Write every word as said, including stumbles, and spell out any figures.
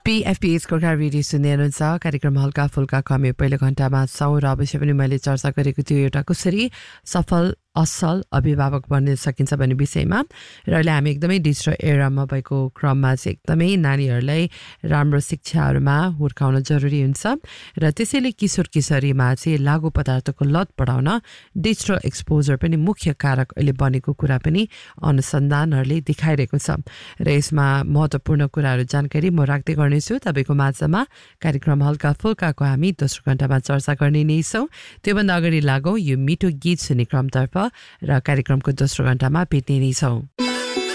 पीएफपीएस को रेडियो सुन्दै हुनुहुन्छ कार्यक्रम हल्का फुल्का कमी पहिलो घण्टामा छौँ र अवश्य पनि मैले चर्चा गरेको थियो एउटा कसरी सफल असल अभिभावक बन्न सकिन्छ भन्ने विषयमा र अहिले हामी एकदमै डिजिटल एरामा भएको क्रममा चाहिँ एकदमै नानीहरूलाई राम्रो शिक्षाहरूमा हुर्काउन जरुरी हुन्छ र त्यसैले किशोर किशोरीमा चाहिँ लागु पदार्थको लत बढाउन डिजिटल एक्सपोजर पनि मुख्य कारक अहिले बनेको कुरा पनि अनुसन्धानहरूले देखाइरहेको छ र यसमा महत्त्वपूर्ण कुराहरू जानकारी म राख्दै गर्नेछु तपाईँको माझमा कार्यक्रम हल्का फुल्काको हामी दोस्रो घण्टामा चर्चा गर्ने नै छौँ त्योभन्दा अगाडि लागौँ यो मिठो गीत सुन्ने क्रमतर्फ र कार्यक्रमको दोस्रो घण्टामा भेट्ने नै छौँ।